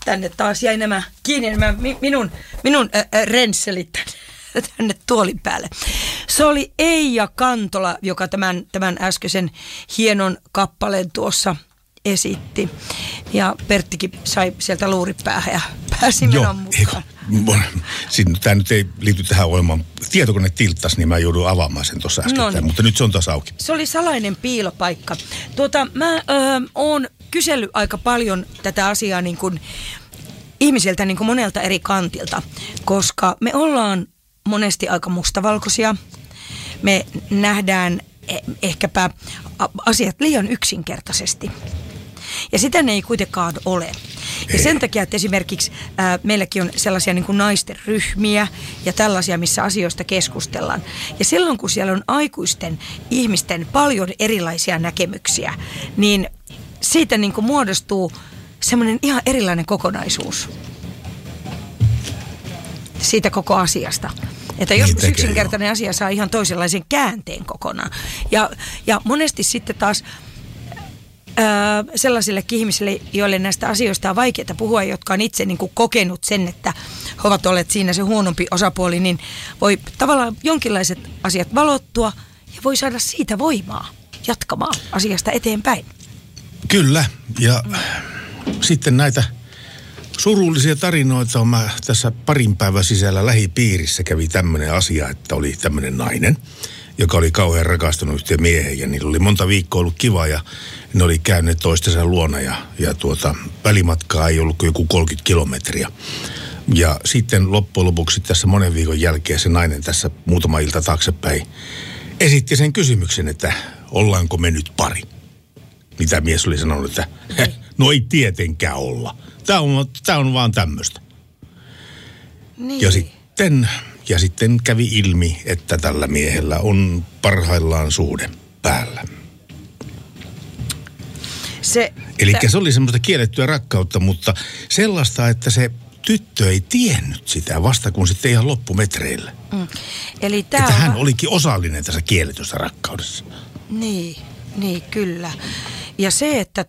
tänne taas jäi nämä kiinni, nämä minun rensselit tänne tuolin päälle. Se oli Eija Kantola, joka tämän äskeisen hienon kappaleen tuossa esitti. Ja Perttikin sai sieltä luuripäähän ja pääsi menon mukaan. Tämä nyt ei liity tähän ohjelmaan. Tietokone tilttasi, niin mä joudun avaamaan sen tuossa äsken. Mutta nyt se on taas auki. Se oli salainen piilopaikka. Mä oon kysellyt aika paljon tätä asiaa niin kuin ihmisiltä niin kuin monelta eri kantilta, koska me ollaan monesti aika mustavalkoisia. Me nähdään ehkäpä asiat liian yksinkertaisesti. Ja sitä ne ei kuitenkaan ole. Ja sen takia, että esimerkiksi meilläkin on sellaisia niin kuin naisten ryhmiä ja tällaisia, missä asioista keskustellaan. Ja silloin, kun siellä on aikuisten ihmisten paljon erilaisia näkemyksiä, niin siitä niin kuin muodostuu semmoinen ihan erilainen kokonaisuus siitä koko asiasta. Että joskus yksinkertainen asia saa ihan toisenlaisen käänteen kokonaan. Ja monesti sitten taas sellaisille ihmisille, joille näistä asioista on vaikeaa puhua, jotka on itse niin kuin kokenut sen, että he ovat olleet siinä se huonompi osapuoli, niin voi tavallaan jonkinlaiset asiat valottua ja voi saada siitä voimaa jatkamaan asiasta eteenpäin. Kyllä, ja sitten näitä surullisia tarinoita on mä tässä parin päivän sisällä lähipiirissä kävi tämmöinen asia, että oli tämmöinen nainen, joka oli kauhean rakastunut yhteen miehen ja niillä oli monta viikkoa ollut kiva ja ne oli käyneet toistensa luona ja välimatkaa ei ollut kuin joku 30 kilometriä. Ja sitten loppujen lopuksi tässä monen viikon jälkeen se nainen tässä muutama ilta taaksepäin esitti sen kysymyksen, että ollaanko me nyt pari. Mitä mies oli sanonut, että no ei tietenkään olla. Tämä on vaan tämmöistä. Niin. Ja sitten kävi ilmi, että tällä miehellä on parhaillaan suhde päällä. Eli se oli semmoista kiellettyä rakkautta, mutta sellaista, että se tyttö ei tiennyt sitä vasta kun sitten ihan loppumetreillä. Eli että hän olikin osallinen tässä kielletyssä rakkaudessa. Niin kyllä. Ja se, että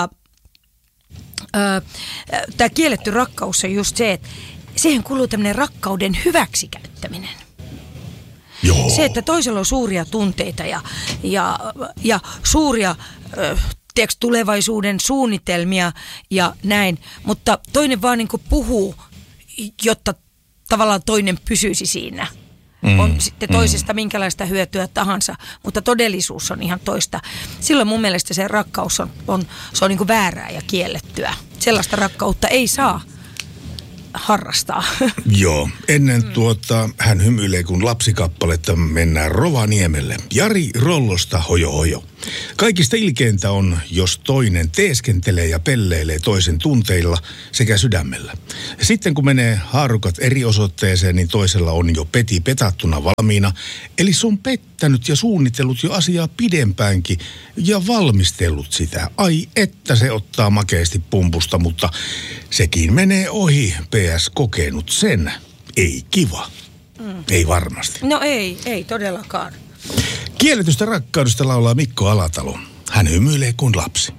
tämä kielletty rakkaus on just se, että siihen kuuluu tämmöinen rakkauden hyväksikäyttäminen. Joo. Se, että toisella on suuria tunteita ja suuria tulevaisuuden suunnitelmia ja näin, mutta toinen vaan niin kuin puhuu, jotta tavallaan toinen pysyisi siinä. On sitten toisesta minkälaista hyötyä tahansa, mutta todellisuus on ihan toista. Silloin mun mielestä se rakkaus on niin kuin väärää ja kiellettyä. Sellaista rakkautta ei saa harrastaa. Joo, ennen hän hymyilee kun lapsikappaletta mennään Rovaniemelle. Jari Rollosta hojo hojo. Kaikista ilkeintä on, jos toinen teeskentelee ja pelleilee toisen tunteilla sekä sydämellä. Sitten kun menee haarukat eri osoitteeseen, niin toisella on jo peti petattuna valmiina. Eli se on pettänyt ja suunnitellut jo asiaa pidempäänkin ja valmistellut sitä. Ai että se ottaa makeasti pumpusta, mutta sekin menee ohi. PS kokenut sen. Ei kiva. Ei varmasti. No ei todellakaan. Kielletystä rakkaudesta laulaa Mikko Alatalo. Hän hymyilee kuin lapsi.